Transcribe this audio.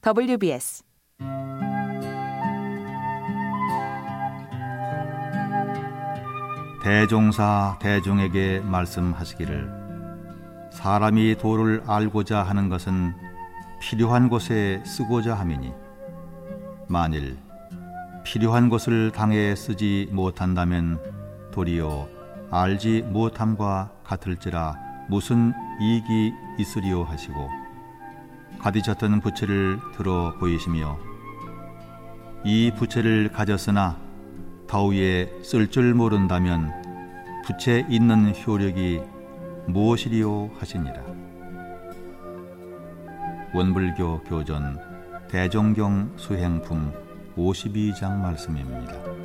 WBS 대종사 대종에게 말씀하시기를 사람이 도를 알고자 하는 것은 필요한 곳에 쓰고자 함이니 만일 필요한 곳을 당해 쓰지 못한다면 도리어 알지 못함과 같을지라 무슨 이익이 있으리요 하시고 가디졌던 부채를 들어 보이시며 이 부채를 가졌으나 더위에 쓸 줄 모른다면 부채 있는 효력이 무엇이리요 하시니라. 원불교 교전 대종경 수행품 52장 말씀입니다.